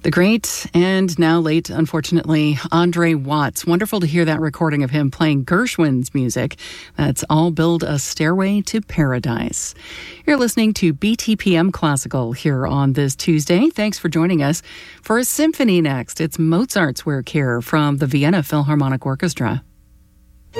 The great and now late, unfortunately, Andre Watts. Wonderful to hear that recording of him playing Gershwin's music. That's I'll Build a Stairway to Paradise. You're listening to BTPM Classical here on this Tuesday. Thanks for joining us. For a symphony next, it's Mozart's Work here from the Vienna Philharmonic Orchestra.